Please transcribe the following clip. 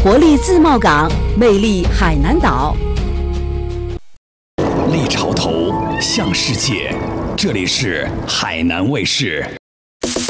活力自贸港，魅力海南岛。 立潮头向世界，这里是海南卫视。